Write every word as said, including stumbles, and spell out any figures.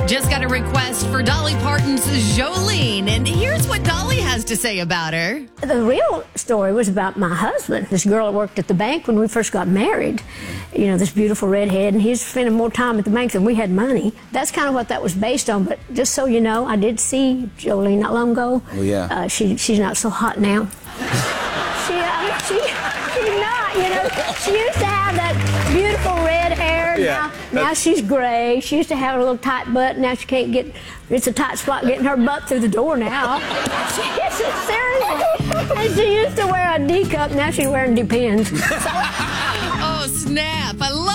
Just got a request for Dolly Parton's Jolene, and here's what Dolly has to say about her. The real story was about my husband, this girl that worked at the bank when we first got married. You know, this beautiful redhead, and he was spending more time at the bank than we had money. That's kind of what that was based on, but just so you know, I did see Jolene not long ago. Oh, yeah. Uh, she, she's not so hot now. she, I mean, she, she's not, you know. She used to have that beautiful red hair. Yeah, now, now she's gray. She used to have a little tight butt. Now she can't get, it's a tight spot getting her butt through the door now. She, seriously. And she used to wear a D cup. Now she's wearing Depends. Oh, snap. I love